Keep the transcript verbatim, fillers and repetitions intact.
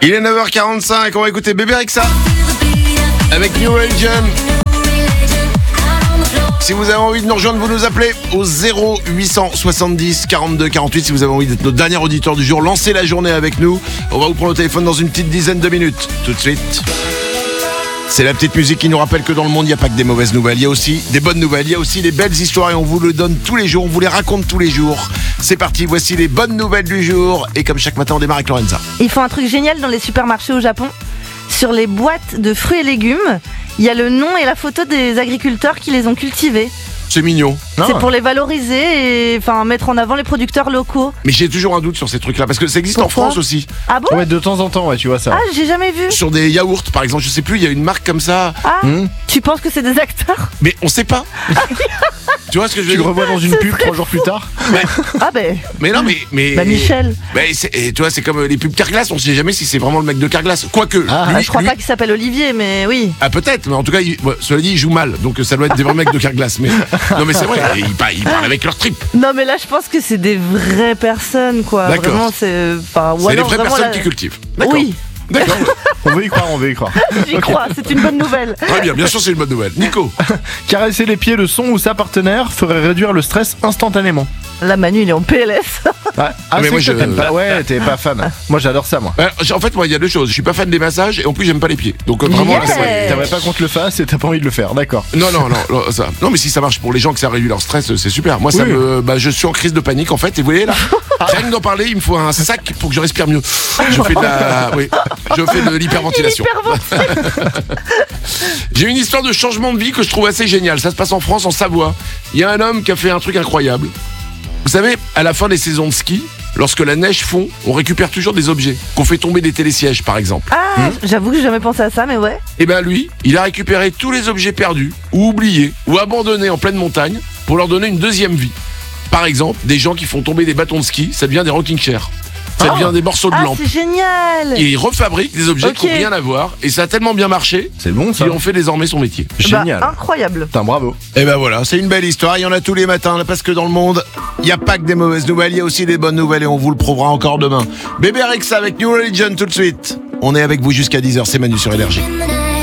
Il est neuf heures quarante-cinq, on va écouter Bébé Rexha avec New Religion. Si vous avez envie de nous rejoindre, vous nous appelez au zéro huit cent soixante-dix quarante-deux quarante-huit. Si vous avez envie d'être notre dernier auditeur du jour, lancez la journée avec nous. On va vous prendre au téléphone dans une petite dizaine de minutes. Tout de suite. C'est la petite musique qui nous rappelle que dans le monde, il n'y a pas que des mauvaises nouvelles. Il y a aussi des bonnes nouvelles, il y a aussi des belles histoires et on vous le donne tous les jours, on vous les raconte tous les jours. C'est parti, voici les bonnes nouvelles du jour. Et comme chaque matin, on démarre avec Lorenza. Ils font un truc génial dans les supermarchés au Japon. Sur les boîtes de fruits et légumes, il y a le nom et la photo des agriculteurs qui les ont cultivés. C'est mignon. Non. C'est pour les valoriser et enfin mettre en avant les producteurs locaux. Mais j'ai toujours un doute sur ces trucs-là parce que ça existe Pourquoi ? en France aussi. Ah bon ? Ouais, de temps en temps, ouais, tu vois ça. Ah, j'ai jamais vu. Sur des yaourts, par exemple, je sais plus, il y a une marque comme ça. Ah, Mmh. tu penses que c'est des acteurs ? Mais on sait pas. Tu vois ce que je veux Tu le dire ? revois dans une pub trois jours plus tard. Ah ben, Mais non, mais. mais bah Michel. mais c'est- et tu vois, c'est comme les pubs Carglass, on sait jamais si c'est vraiment le mec de Carglass. Quoique. Ah, lui- Ah, je crois lui- pas qu'il s'appelle Olivier, mais oui. Ah, peut-être, mais en tout cas, il, ouais, cela dit, il joue mal, donc ça doit être des vrais mecs de Carglass. Mais, non, mais c'est vrai, ils parlent, ils parlent avec leur trip. Non, mais là, je pense que c'est des vraies personnes, quoi. D'accord. Vraiment, c'est. Enfin, ou C'est les alors vraies vraiment personnes la- qui cultivent. D'accord. Oui, D'accord. On veut y croire, on veut y croire. j'y crois. C'est une bonne nouvelle. Très bien, bien sûr, c'est une bonne nouvelle. Nico. Caresser les pieds de son ou sa partenaire ferait réduire le stress instantanément. Là, Manu, il est en P L S. Ouais. Ah, mais c'est moi, que je- t'aimes pas. Ouais, t'es pas fan. Moi, j'adore ça, moi. Euh, En fait, moi, il y a deux choses. Je suis pas fan des massages et en plus, j'aime pas les pieds. Donc, euh, vraiment, Yeah. là, c'est- T'aimerais pas qu'on te le fasse et t'as pas envie de le faire, d'accord. Non, non, non, non, ça. Non, mais si ça marche pour les gens que ça réduit leur stress, c'est super. Moi, ça Oui. me, bah, je suis en crise de panique en fait. Et vous voyez là, rien que d'en parler, il me faut un sac pour que je respire mieux. Je fais de la, oui, je fais de l'hyperventilation. J'ai une histoire de changement de vie que je trouve assez géniale. Ça se passe en France, en Savoie. Il y a un homme qui a fait un truc incroyable. Vous savez, à la fin des saisons de ski, lorsque la neige fond, on récupère toujours des objets. Qu'on fait tomber des télésièges, par exemple. Ah, j'avoue que j'ai jamais pensé à ça, mais ouais. Et ben lui, il a récupéré tous les objets perdus, ou oubliés, ou abandonnés en pleine montagne, pour leur donner une deuxième vie. Par exemple, des gens qui font tomber des bâtons de ski, ça devient des rocking chairs. Ça Ah. devient des morceaux de Ah, lampe. c'est génial. Et il refabrique des objets Ok. qui n'ont rien à voir. Et ça a tellement bien marché C'est bon, ça. qu'ils ont fait désormais son métier. Génial. Bah, incroyable. Putain, bravo. Et ben voilà, c'est une belle histoire. Il y en a tous les matins, parce que dans le monde, il n'y a pas que des mauvaises nouvelles, il y a aussi des bonnes nouvelles et on vous le prouvera encore demain. Bébé Rexha avec New Religion tout de suite. On est avec vous jusqu'à dix heures, c'est Manu sur Énergie.